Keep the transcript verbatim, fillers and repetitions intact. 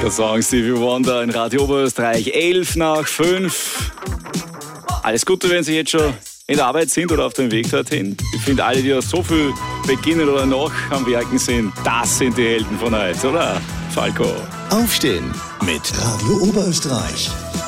Der Song Stevie Wonder in Radio Oberösterreich, elf nach fünf. Alles Gute, wenn Sie jetzt schon in der Arbeit sind oder auf dem Weg dorthin. Ich finde, alle, die so viel beginnen oder noch am Werken sind, das sind die Helden von heute, oder? Falco. Aufstehen mit Radio Oberösterreich.